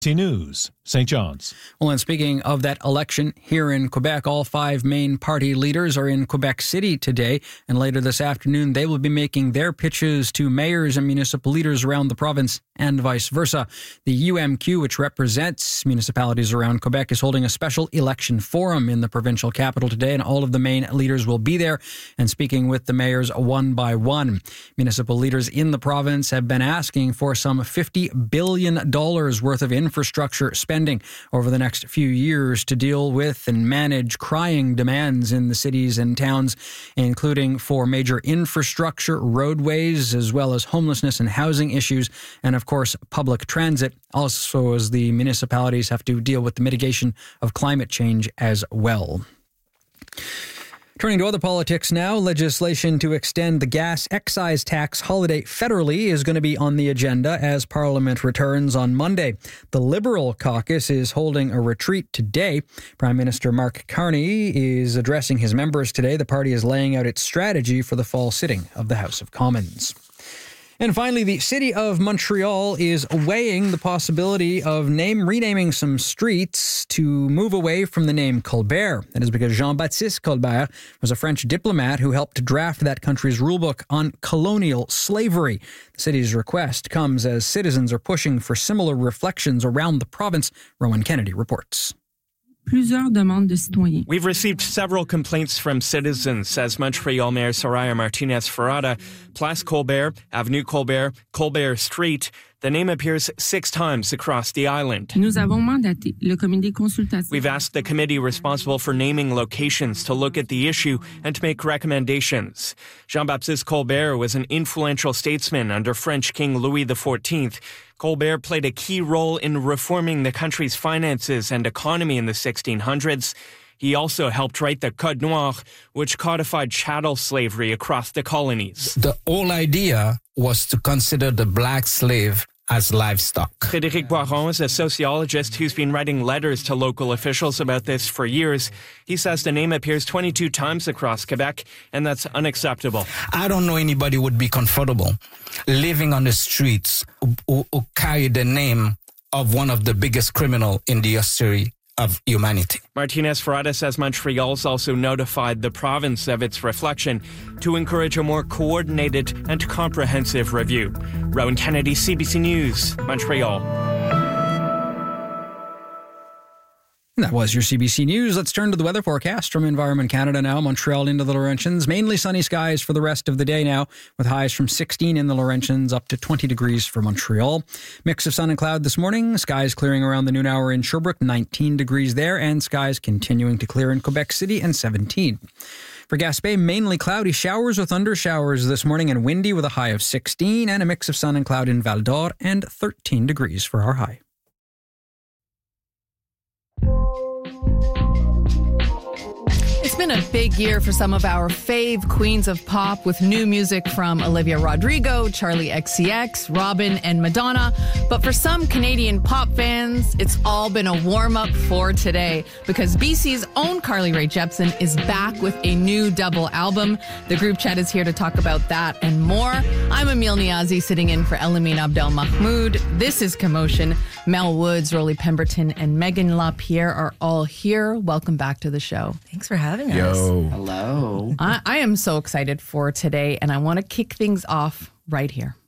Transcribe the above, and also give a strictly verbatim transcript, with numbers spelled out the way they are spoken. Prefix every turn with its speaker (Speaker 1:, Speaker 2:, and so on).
Speaker 1: News, Saint John's.
Speaker 2: Well, and speaking of that election here in Quebec, all five main party leaders are in Quebec City today, and later this afternoon they will be making their pitches to mayors and municipal leaders around the province and vice versa. The U M Q, which represents municipalities around Quebec, is holding a special election forum in the provincial capital today, and all of the main leaders will be there and speaking with the mayors one by one. Municipal leaders in the province have been asking for some fifty billion dollars worth of infrastructure spending over the next few years to deal with and manage crying demands in the cities and towns, including for major infrastructure, roadways, as well as homelessness and housing issues, and of course, public transit, also as the municipalities have to deal with the mitigation of climate change as well. Turning to other politics now, legislation to extend the gas excise tax holiday federally is going to be on the agenda as Parliament returns on Monday. The Liberal caucus is holding a retreat today. Prime Minister Mark Carney is addressing his members today. The party is laying out its strategy for the fall sitting of the House of Commons. And finally, the City of Montreal is weighing the possibility of name renaming some streets to move away from the name Colbert. That is because Jean-Baptiste Colbert was a French diplomat who helped draft that country's rulebook on colonial slavery. The city's request comes as citizens are pushing for similar reflections around the province. Rowan Kennedy reports.
Speaker 3: We've received several complaints from citizens, says Montreal Mayor Soraya Martinez-Ferrada. Place Colbert, Avenue Colbert, Colbert Street. The name appears six times across the island. We've asked the committee responsible for naming locations to look at the issue and to make recommendations. Jean-Baptiste Colbert was an influential statesman under French King Louis the fourteenth. Colbert played a key role in reforming the country's finances and economy in the sixteen hundreds. He also helped write the Code Noir, which codified chattel slavery across the colonies.
Speaker 4: The whole idea was to consider the black slave as livestock.
Speaker 3: Frédéric Boiron is a sociologist who's been writing letters to local officials about this for years. He says the name appears twenty-two times across Quebec, and that's unacceptable.
Speaker 4: I don't know anybody who would be comfortable living on the streets who, who carry the name of one of the biggest criminals in the history of humanity.
Speaker 3: Martinez-Ferrada says Montreal's also notified the province of its reflection to encourage a more coordinated and comprehensive review. Rowan Kennedy, C B C News, Montreal.
Speaker 2: That was your C B C News. Let's turn to the weather forecast from Environment Canada now. Montreal into the Laurentians. Mainly sunny skies for the rest of the day now, with highs from sixteen in the Laurentians up to twenty degrees for Montreal. Mix of sun and cloud this morning. Skies clearing around the noon hour in Sherbrooke, nineteen degrees there, and skies continuing to clear in Quebec City and seventeen. For Gaspé, mainly cloudy, showers or thunder showers this morning and windy with a high of sixteen, and a mix of sun and cloud in Val d'Or and thirteen degrees for our high.
Speaker 5: It's been a big year for some of our fave queens of pop, with new music from Olivia Rodrigo, Charli X C X, Robyn, and Madonna. But for some Canadian pop fans, it's all been a warm-up for today, because B C's own Carly Rae Jepsen is back with a new double album. The group chat is here to talk about that and more. I'm Emile Niazi, sitting in for Elamine Abdel Mahmoud. This is Commotion. Mel Woods, Rolly Pemberton, and Megan LaPierre are all here. Welcome back to the show.
Speaker 6: Thanks for having us.
Speaker 7: Yo.
Speaker 6: Hello.
Speaker 5: I, I am so excited for today, and I want to kick things off right here.